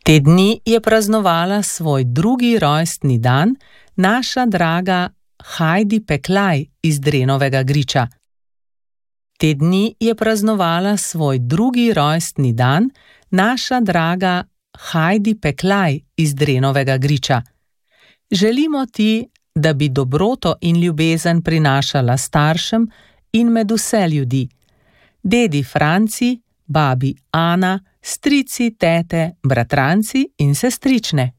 Te dni je praznovala svoj 2. rojstni dan naša draga Heidi Peklaj iz Drenovega Griča. Te dni je praznovala svoj 2. rojstni dan naša draga Heidi Peklaj iz Drenovega Griča. Želimo ti, da bi dobroto in ljubezen prinašala staršem in med vse ljudi. Dedi Franci, babi Ana, strici, tete, bratranci in sestrične.